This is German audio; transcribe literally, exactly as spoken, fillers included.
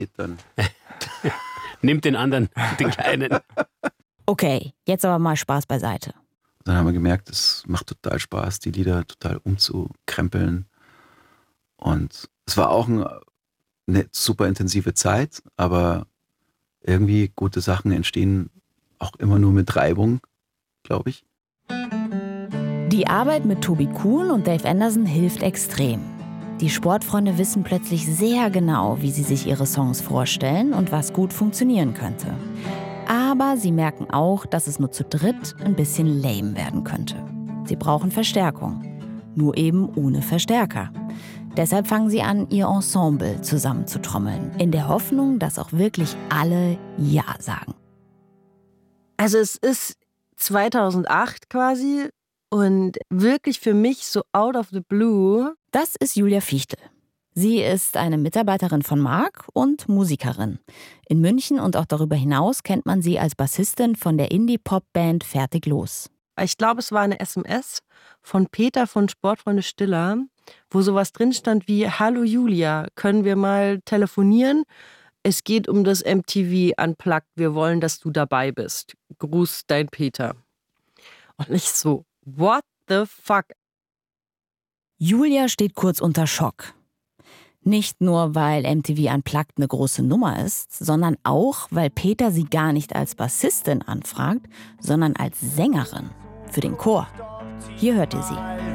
dann. Nimmt den anderen, den Kleinen. Okay, jetzt aber mal Spaß beiseite. Dann haben wir gemerkt, es macht total Spaß, die Lieder total umzukrempeln. Und es war auch ein, eine super intensive Zeit, aber irgendwie gute Sachen entstehen auch immer nur mit Reibung, glaube ich. Die Arbeit mit Tobi Kuhn und Dave Anderson hilft extrem. Die Sportfreunde wissen plötzlich sehr genau, wie sie sich ihre Songs vorstellen und was gut funktionieren könnte. Aber sie merken auch, dass es nur zu dritt ein bisschen lame werden könnte. Sie brauchen Verstärkung, nur eben ohne Verstärker. Deshalb fangen sie an, ihr Ensemble zusammenzutrommeln, in der Hoffnung, dass auch wirklich alle Ja sagen. Also es ist zweitausendacht quasi und wirklich für mich so out of the blue. Das ist Julia Fichtel. Sie ist eine Mitarbeiterin von Marc und Musikerin. In München und auch darüber hinaus kennt man sie als Bassistin von der Indie-Pop-Band Fertig Los. Ich glaube, es war eine S M S von Peter von Sportfreunde Stiller, wo sowas drin stand wie: Hallo Julia, können wir mal telefonieren? Es geht um das M T V Unplugged, wir wollen, dass du dabei bist. Gruß, dein Peter. Und ich so, what the fuck? Julia steht kurz unter Schock. Nicht nur, weil M T V Unplugged eine große Nummer ist, sondern auch, weil Peter sie gar nicht als Bassistin anfragt, sondern als Sängerin für den Chor. Hier hört ihr sie.